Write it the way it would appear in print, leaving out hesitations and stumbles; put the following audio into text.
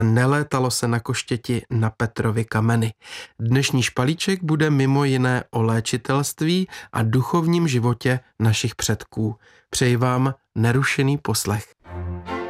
Nelétalo se na koštěti na Petrovy kameny. Dnešní špalíček bude mimo jiné o léčitelství a duchovním životě našich předků. Přeji vám nerušený poslech.